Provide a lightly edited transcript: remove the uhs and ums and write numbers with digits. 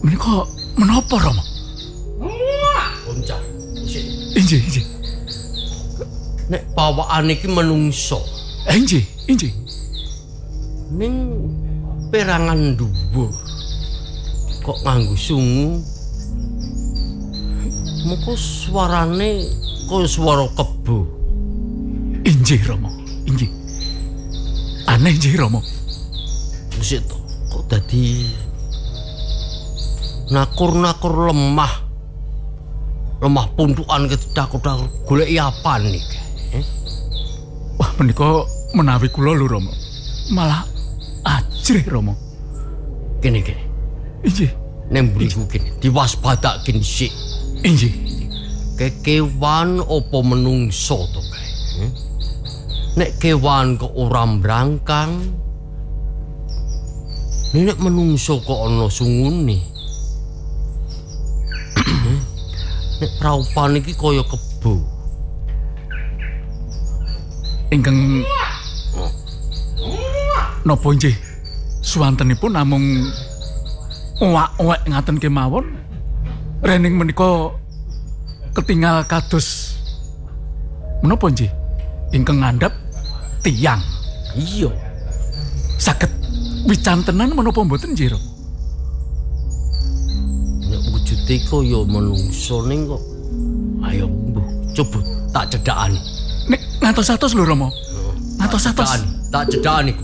Menika menapa Rama? Boncah. Injih. Nek pawakane iki menungso. Injih. Ning perangan dhuwur. Kok nganggo sungu? Moko suarane kaya swara kebo. Injih Rama, injih. Aneh injih Rama. Wis to, kok dadi nakur-nakur lemah puntukan kedaku-daku goleki apaan iki? Wah, menika menawi kula lho Rama. Malah ajrih Rama. Kene. Injih. Ning mriku kene diwaspadake dhisik. Injih. Kekewan apa menungso to kae? Nek kewan kok ora mbrangkang, nek menungso kok ana sungune. Nek praupan iki kaya kebo. Ingkang napa injih suwantenipun namung owak-owak ngaten kemawon. Rening menika ketinggal kados menapa injih? Ingkang ngandhap tiyang. Iya. Saged wicantenan menapa mboten nggih, Rama? Nek wujude kaya menungso ning kok ayo mbuh coba tak cedhakani. Nek ngantos-atos lho Rama. Ngantos-atos. Tak cedhakani ku.